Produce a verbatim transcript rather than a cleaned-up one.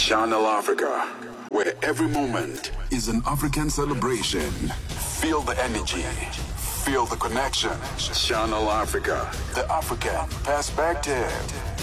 Channel Africa, where every moment is an African celebration. Feel the energy, feel the connection. Channel Africa, the African perspective.